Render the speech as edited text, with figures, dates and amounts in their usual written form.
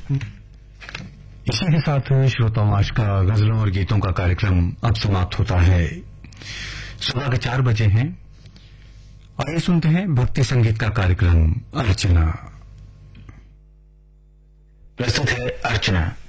इसी के साथ श्रोताओं आज का गजलों और गीतों का कार्यक्रम अब समाप्त होता है। सुबह के 4 बजे हैं। आइए सुनते हैं भक्ति संगीत का कार्यक्रम अर्चना। प्रस्तुत है अर्चना।